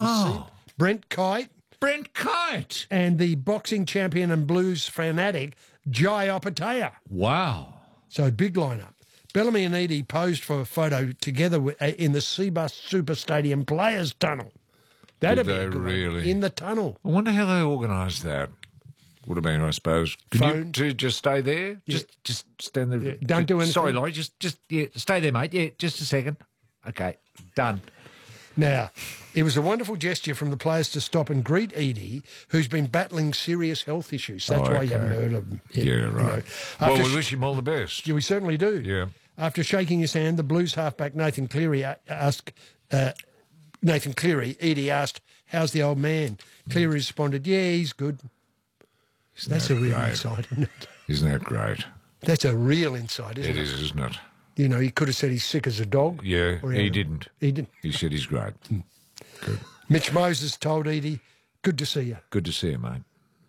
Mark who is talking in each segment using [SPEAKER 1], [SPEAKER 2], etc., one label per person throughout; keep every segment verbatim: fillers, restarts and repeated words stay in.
[SPEAKER 1] Oh.
[SPEAKER 2] sea, Brent Kite,
[SPEAKER 1] Brent Kite.
[SPEAKER 2] and the boxing champion and blues fanatic, Jai Opatea.
[SPEAKER 1] Wow.
[SPEAKER 2] So big lineup. Bellamy and Eadie posed for a photo together with, uh, in the Seabus Super Stadium Players Tunnel. That'd
[SPEAKER 1] Did
[SPEAKER 2] be a
[SPEAKER 1] they
[SPEAKER 2] good one.
[SPEAKER 1] really?
[SPEAKER 2] In the tunnel.
[SPEAKER 1] I wonder how they organised that. Would have been, I suppose. Could
[SPEAKER 2] Phone.
[SPEAKER 1] you to just stay there?
[SPEAKER 2] Yeah.
[SPEAKER 1] Just just stand there.
[SPEAKER 2] Yeah, don't do anything.
[SPEAKER 1] Sorry, Laurie, just just yeah, stay there, mate. Yeah, just a second. Okay, done.
[SPEAKER 2] Now, it was a wonderful gesture from the players to stop and greet Eadie, who's been battling serious health issues. That's
[SPEAKER 1] Oh,
[SPEAKER 2] why you haven't
[SPEAKER 1] okay.
[SPEAKER 2] heard of him.
[SPEAKER 1] Yeah,
[SPEAKER 2] yet, you
[SPEAKER 1] right.
[SPEAKER 2] know.
[SPEAKER 1] Well,
[SPEAKER 2] After
[SPEAKER 1] we
[SPEAKER 2] sh-
[SPEAKER 1] wish him all the best.
[SPEAKER 2] Yeah, we certainly do.
[SPEAKER 1] Yeah.
[SPEAKER 2] After shaking his hand, the Blues halfback Nathan Cleary a- asked uh, Nathan Cleary. Eadie asked, "How's the old man?" Cleary responded, "Yeah, he's good."
[SPEAKER 1] Isn't
[SPEAKER 2] That's
[SPEAKER 1] that
[SPEAKER 2] a real
[SPEAKER 1] great?
[SPEAKER 2] insight, isn't it?
[SPEAKER 1] Isn't that great?
[SPEAKER 2] That's a real insight, isn't
[SPEAKER 1] It
[SPEAKER 2] it?
[SPEAKER 1] is, isn't it?
[SPEAKER 2] You know, he could have said he's sick as a dog.
[SPEAKER 1] Yeah,
[SPEAKER 2] or
[SPEAKER 1] he
[SPEAKER 2] had-
[SPEAKER 1] didn't.
[SPEAKER 2] He didn't.
[SPEAKER 1] He said he's great. Good.
[SPEAKER 2] Mitch Moses told Eadie, "Good to see you."
[SPEAKER 1] Good to see you, mate.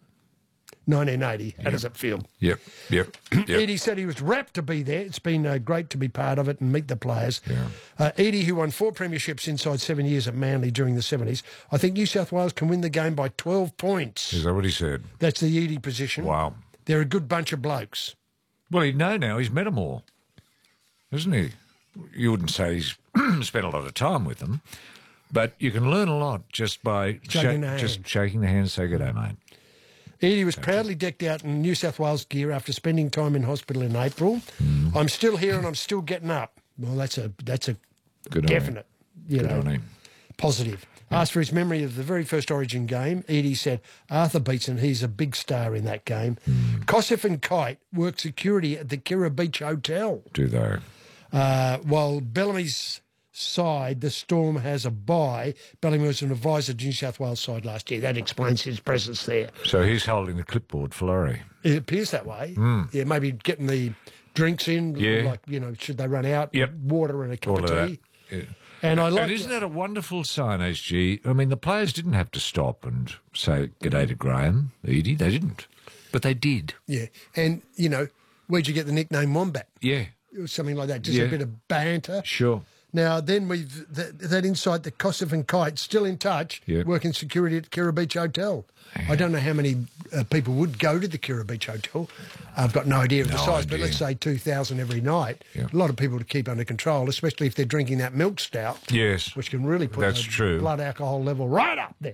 [SPEAKER 2] nineteen eighty. How does it feel?
[SPEAKER 1] Yep, yep, yep.
[SPEAKER 2] Eadie said he was rapt to be there. It's been uh, great to be part of it and meet the players.
[SPEAKER 1] Yeah.
[SPEAKER 2] Uh, Eadie, who won four premierships inside seven years at Manly during the seventies, I think New South Wales can win the game by twelve points.
[SPEAKER 1] Is that what he said?
[SPEAKER 2] That's the Eadie position.
[SPEAKER 1] Wow.
[SPEAKER 2] They're a good bunch of blokes.
[SPEAKER 1] Well, he'd know now. He's met them all, isn't he? You wouldn't say he's spent a lot of time with them, but you can learn a lot just by
[SPEAKER 2] Shaking
[SPEAKER 1] sha-
[SPEAKER 2] the
[SPEAKER 1] just
[SPEAKER 2] hand.
[SPEAKER 1] shaking the hand and say good day, mate.
[SPEAKER 2] Eadie was proudly decked out in New South Wales gear after spending time in hospital in April.
[SPEAKER 1] Mm.
[SPEAKER 2] I'm still here and I'm still getting up. Well, that's a that's a
[SPEAKER 1] Good on him.
[SPEAKER 2] definite, you
[SPEAKER 1] Good
[SPEAKER 2] know,
[SPEAKER 1] on him.
[SPEAKER 2] positive. Asked for his memory of the very first Origin game, Eadie said, "Arthur Beetson, he's a big star in that game."
[SPEAKER 1] Mm.
[SPEAKER 2] Kosef and Kite work security at the Kirra Beach Hotel.
[SPEAKER 1] Do they?
[SPEAKER 2] Uh, while Bellamy's side, the Storm has a bye. Bellamy was an advisor to New South Wales side last year. That explains his presence there.
[SPEAKER 1] So he's holding the clipboard for Laurie.
[SPEAKER 2] It appears that way. Yeah, maybe getting the drinks in,
[SPEAKER 1] Yeah.
[SPEAKER 2] like, you know, should they run out,
[SPEAKER 1] Yep.
[SPEAKER 2] water and a cup
[SPEAKER 1] All
[SPEAKER 2] of
[SPEAKER 1] of
[SPEAKER 2] tea.
[SPEAKER 1] that. Yeah.
[SPEAKER 2] And I like
[SPEAKER 1] And isn't that a wonderful sign, H G? I mean, the players didn't have to stop and say g'day to Graham, Eadie. They didn't. But they did.
[SPEAKER 2] Yeah, and, you know, where'd you get the nickname Wombat?
[SPEAKER 1] Yeah,
[SPEAKER 2] Or something like that, just
[SPEAKER 1] Yeah.
[SPEAKER 2] a bit of banter.
[SPEAKER 1] sure.
[SPEAKER 2] Now, then we've that, that insight that Kosef and Kite still in touch,
[SPEAKER 1] Yeah.
[SPEAKER 2] working security at Kirra Beach Hotel. I don't know how many uh, people would go to the Kirra Beach Hotel. I've got no idea of the
[SPEAKER 1] No
[SPEAKER 2] size, but
[SPEAKER 1] idea.
[SPEAKER 2] let's say two thousand every night.
[SPEAKER 1] Yeah.
[SPEAKER 2] A lot of people to keep under control, especially if they're drinking that milk stout,
[SPEAKER 1] Yes.
[SPEAKER 2] which can really put
[SPEAKER 1] That's
[SPEAKER 2] the
[SPEAKER 1] true.
[SPEAKER 2] blood alcohol level right up there.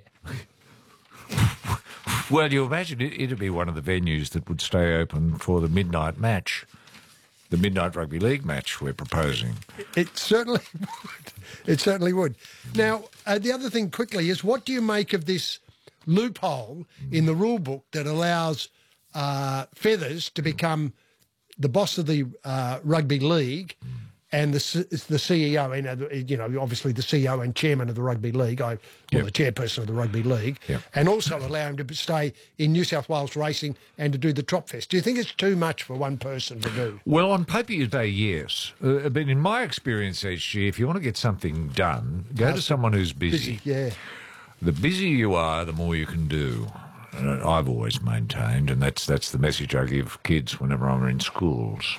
[SPEAKER 1] Well, you imagine it, it'd be one of the venues that would stay open for the midnight match, the midnight rugby league match we're proposing.
[SPEAKER 2] It certainly would. It certainly would. Now, uh, the other thing quickly is, what do you make of this loophole in the rule book that allows uh, Feathers to become the boss of the uh, rugby league and the C- the C E O, and, uh, you know, obviously the C E O and chairman of the rugby league, I, well,
[SPEAKER 1] Yep.
[SPEAKER 2] the chairperson of the rugby league,
[SPEAKER 1] Yep.
[SPEAKER 2] and also allow him to stay in New South Wales racing and to do the Trop Fest? Do you think it's too much for one person to do?
[SPEAKER 1] Well, on paper you say yes, uh, but in my experience, H G, if you want to get something done, go to someone who's busy.
[SPEAKER 2] Yeah.
[SPEAKER 1] The busier you are, the more you can do. And I've always maintained, and that's that's the message I give kids whenever I'm in schools.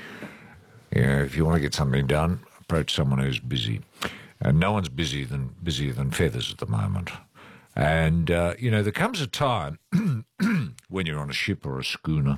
[SPEAKER 1] You know, if you want to get something done, approach someone who's busy. And no one's busy than busier than Feathers at the moment. And, uh, you know, there comes a time when you're on a ship or a schooner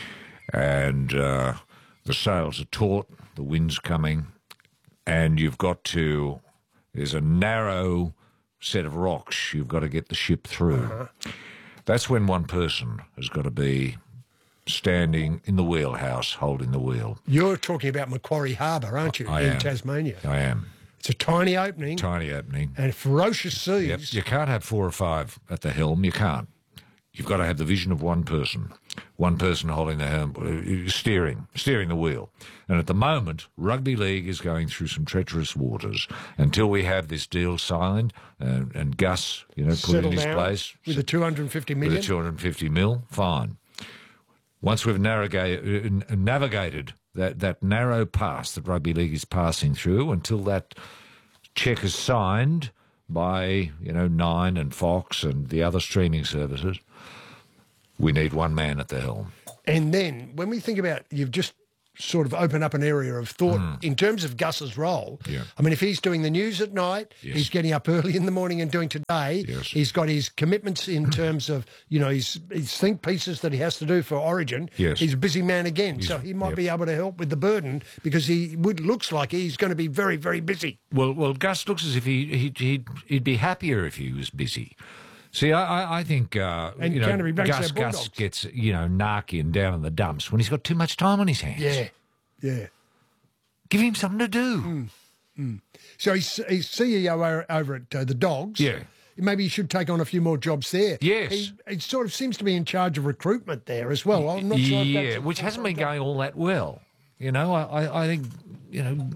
[SPEAKER 1] and uh, the sails are taut, the wind's coming, and you've got to, there's a narrow set of rocks you've got to get the ship through.
[SPEAKER 2] Uh-huh.
[SPEAKER 1] That's when one person has got to be standing in the wheelhouse, holding the wheel.
[SPEAKER 2] You're talking about Macquarie Harbour, aren't you,
[SPEAKER 1] I
[SPEAKER 2] in
[SPEAKER 1] am.
[SPEAKER 2] Tasmania?
[SPEAKER 1] I am.
[SPEAKER 2] It's a tiny opening
[SPEAKER 1] Tiny opening.
[SPEAKER 2] and ferocious seas.
[SPEAKER 1] Yep. You can't have four or five at the helm. You can't. You've got to have the vision of one person. One person holding the helm, uh, steering, steering the wheel. And at the moment, rugby league is going through some treacherous waters. Until we have this deal signed and, and Gus, you know, put
[SPEAKER 2] Settle
[SPEAKER 1] in his
[SPEAKER 2] down
[SPEAKER 1] place
[SPEAKER 2] with the two hundred fifty
[SPEAKER 1] with
[SPEAKER 2] million.
[SPEAKER 1] the two hundred fifty mil, fine. Once we've navigated, uh, navigated that, that narrow pass that rugby league is passing through, until that check is signed by, you know, Nine and Fox and the other streaming services, we need one man at the helm.
[SPEAKER 2] And then when we think about, you've just sort of open up an area of thought in terms of Gus's role.
[SPEAKER 1] Yeah.
[SPEAKER 2] I mean, if he's doing the news at night,
[SPEAKER 1] Yes.
[SPEAKER 2] he's getting up early in the morning and doing Today.
[SPEAKER 1] Yes.
[SPEAKER 2] He's got his commitments in terms of, you know, his, his think pieces that he has to do for Origin.
[SPEAKER 1] Yes.
[SPEAKER 2] He's a busy man again, so he might
[SPEAKER 1] yep.
[SPEAKER 2] be able to help with the burden because he would looks like he's going to be very, very busy.
[SPEAKER 1] Well, well, Gus looks as if he, he, he'd, he'd be happier if he was busy. See, I, I, I think, uh,
[SPEAKER 2] And
[SPEAKER 1] you know,
[SPEAKER 2] Canterbury Bankstown
[SPEAKER 1] Gus, Gus
[SPEAKER 2] Bulldogs.
[SPEAKER 1] gets, you know, narky and down in the dumps when he's got too much time on his hands.
[SPEAKER 2] Yeah, yeah.
[SPEAKER 1] Give him something to do.
[SPEAKER 2] Mm. So he's, he's C E O o- over at uh, the Dogs.
[SPEAKER 1] Yeah.
[SPEAKER 2] Maybe he should take on a few more jobs there.
[SPEAKER 1] Yes.
[SPEAKER 2] He, he sort of seems to be in charge of recruitment there as well. I'm not sure if
[SPEAKER 1] Yeah,
[SPEAKER 2] that's a
[SPEAKER 1] which hasn't been
[SPEAKER 2] full-time
[SPEAKER 1] going all that well. You know, I, I, I think, you know,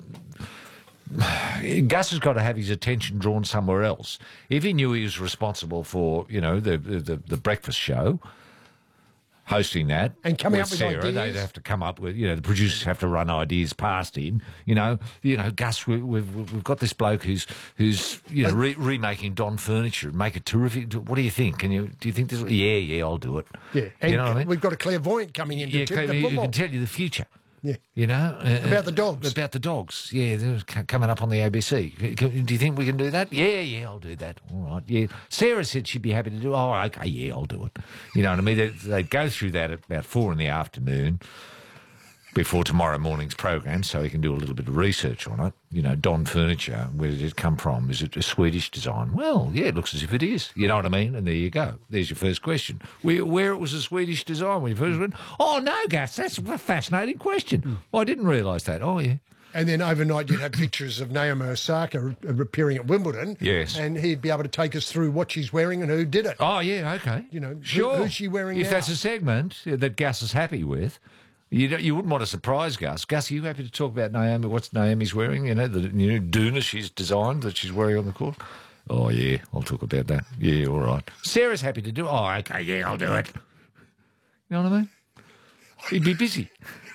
[SPEAKER 1] Gus has got to have his attention drawn somewhere else. If he knew he was responsible for, you know, the the, the breakfast show, hosting that,
[SPEAKER 2] And coming
[SPEAKER 1] with
[SPEAKER 2] up with
[SPEAKER 1] Sarah,
[SPEAKER 2] ideas.
[SPEAKER 1] they'd have to come up with, you know, the producers have to run ideas past him. You know, you know, Gus, we, we've we've got this bloke who's who's you know re- remaking Don Furniture, make it terrific. What do you think? Can you do you think this? Yeah, yeah, I'll do it.
[SPEAKER 2] Yeah, and
[SPEAKER 1] you know what I mean.
[SPEAKER 2] we've got a clairvoyant coming in to
[SPEAKER 1] Yeah,
[SPEAKER 2] tip
[SPEAKER 1] can,
[SPEAKER 2] the
[SPEAKER 1] you
[SPEAKER 2] football.
[SPEAKER 1] can tell you the future.
[SPEAKER 2] Yeah.
[SPEAKER 1] You know? Uh,
[SPEAKER 2] About the dogs.
[SPEAKER 1] About the dogs. Yeah, they're c- coming up on the A B C. C- can- Do you think we can do that? Yeah, yeah, I'll do that. All right, yeah. Sarah said she'd be happy to do it. Oh, okay, yeah, I'll do it. You know what I mean? They, they go through that at about four in the afternoon before tomorrow morning's program so he can do a little bit of research on it. You know, Don Furniture, where did it come from? Is it a Swedish design? Well, yeah, it looks as if it is. You know what I mean? And there you go. There's your first question. Were you aware it was a Swedish design when you first went? Oh, no, Gus, that's a fascinating question. Well, I didn't realise that. Oh, yeah.
[SPEAKER 2] And then overnight you'd have pictures of Naomi Osaka appearing at Wimbledon.
[SPEAKER 1] Yes.
[SPEAKER 2] And he'd be able to take us through what she's wearing and who did it.
[SPEAKER 1] Oh, yeah, okay.
[SPEAKER 2] You know, who-
[SPEAKER 1] sure.
[SPEAKER 2] who's she wearing
[SPEAKER 1] If
[SPEAKER 2] now?
[SPEAKER 1] that's a segment that Gus is happy with, you don't, you wouldn't want to surprise Gus. Gus, are you happy to talk about Naomi? What's Naomi's wearing? You know, the new doona she's designed that she's wearing on the court. Oh, yeah, I'll talk about that. Yeah, all right. Sarah's happy to do it. Oh, okay, yeah, I'll do it. You know what I mean? He'd be busy.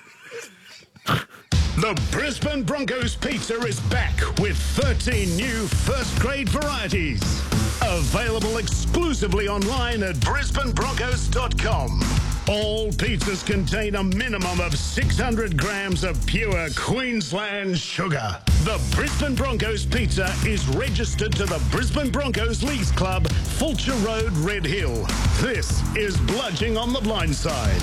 [SPEAKER 3] The Brisbane Broncos pizza is back with thirteen new first-grade varieties. Available exclusively online at brisbane broncos dot com. All pizzas contain a minimum of six hundred grams of pure Queensland sugar. The Brisbane Broncos pizza is registered to the Brisbane Broncos Leagues Club, Fulcher Road, Red Hill. This is Bludging on the Blind Side.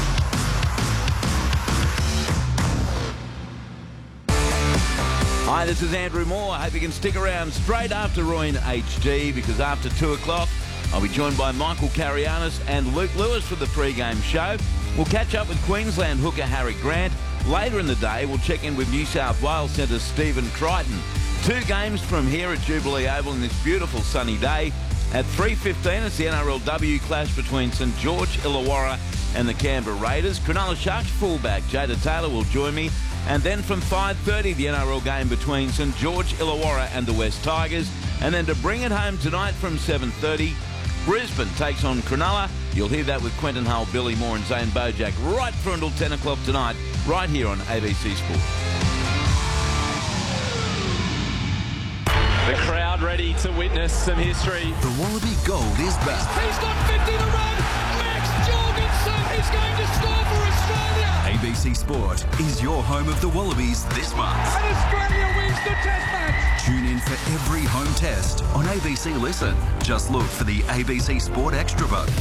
[SPEAKER 4] Hi, this is Andrew Moore. I hope you can stick around straight after Roy in H D because after two o'clock, I'll be joined by Michael Carianis and Luke Lewis for the pre-game show. We'll catch up with Queensland hooker Harry Grant. Later in the day, we'll check in with New South Wales centre Stephen Crichton. Two games from here at Jubilee Oval on this beautiful sunny day. At three fifteen, it's the N R L W clash between St George Illawarra and the Canberra Raiders. Cronulla Sharks fullback Jada Taylor will join me. And then from five thirty, the N R L game between St George Illawarra and the West Tigers. And then to bring it home tonight from seven thirty, Brisbane takes on Cronulla. You'll hear that with Quentin Hull, Billy Moore and Zane Bojack right through until ten o'clock tonight, right here on A B C Sport.
[SPEAKER 5] The crowd ready to witness some history.
[SPEAKER 6] The Wallaby Gold is back.
[SPEAKER 5] He's got fifty to run. Max Jorgensen is going to score for Australia.
[SPEAKER 6] A B C Sport is your home of the Wallabies this month.
[SPEAKER 5] And Australia wins the test match.
[SPEAKER 6] Tune in for every home test on A B C Listen. Just look for the A B C Sport Extra button.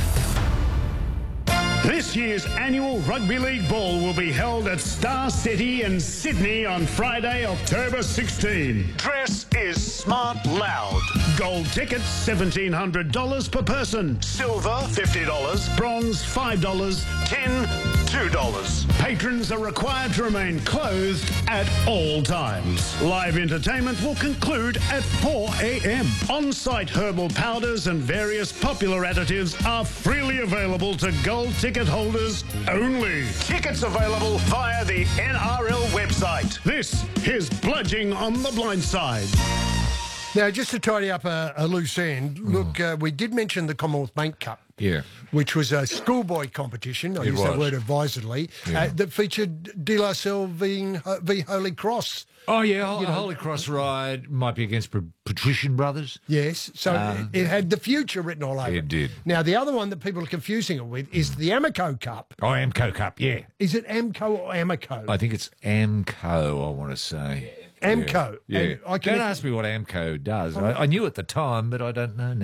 [SPEAKER 3] This year's annual Rugby League Ball will be held at Star City in Sydney on Friday, October sixteenth. Dress is smart loud. Gold tickets seventeen hundred dollars per person. Silver fifty dollars. Bronze five dollars. Tin two dollars. Patrons are required to remain clothed at all times. Live entertainment will conclude at four a.m. On-site herbal powders and various popular additives are freely available to gold ticket holders only. Tickets available via the N R L website. This is Bludging on the Blind Side.
[SPEAKER 2] Now, just to tidy up a, a loose end,
[SPEAKER 1] Mm.
[SPEAKER 2] look, uh, we did mention the Commonwealth Bank Cup.
[SPEAKER 1] Yeah.
[SPEAKER 2] Which was a schoolboy competition, I
[SPEAKER 1] It
[SPEAKER 2] use that
[SPEAKER 1] was.
[SPEAKER 2] word advisedly,
[SPEAKER 1] Yeah.
[SPEAKER 2] uh, that featured De La Salle v, v Holy Cross.
[SPEAKER 1] Oh, yeah, Ho- Holy Cross Ride might be against P- Patrician Brothers.
[SPEAKER 2] Yes, so it, it had the future written all over
[SPEAKER 1] It did.
[SPEAKER 2] Now, the other one that people are confusing it with is the Amico Cup.
[SPEAKER 1] Oh, Amco Cup, yeah.
[SPEAKER 2] Is it Amco or Amico?
[SPEAKER 1] I think it's Amco, I want to say.
[SPEAKER 2] Amco.
[SPEAKER 1] Yeah.
[SPEAKER 2] And I can-
[SPEAKER 1] Don't ask me what Amco does. I, I knew at the time, but I don't know now.